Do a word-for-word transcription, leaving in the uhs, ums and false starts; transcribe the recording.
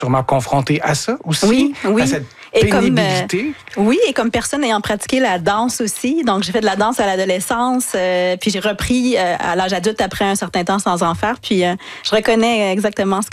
sûrement confrontée à ça aussi, oui, oui. à cette et pénibilité. Comme, euh, oui, et comme personne ayant pratiqué la danse aussi. Donc, j'ai fait de la danse à l'adolescence, euh, puis j'ai repris euh, à l'âge adulte après un certain temps sans en faire. Puis, euh, je reconnais exactement ce